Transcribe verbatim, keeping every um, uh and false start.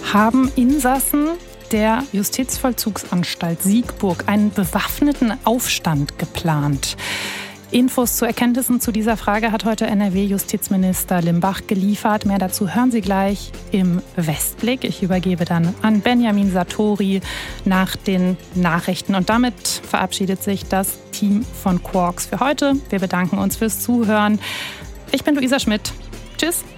haben Insassen der Justizvollzugsanstalt Siegburg einen bewaffneten Aufstand geplant. Infos zu Erkenntnissen zu dieser Frage hat heute N R W-Justizminister Limbach geliefert. Mehr dazu hören Sie gleich im Westblick. Ich übergebe dann an Benjamin Satori nach den Nachrichten. Und damit verabschiedet sich das Team von Quarks für heute. Wir bedanken uns fürs Zuhören. Ich bin Luisa Schmidt. Tschüss.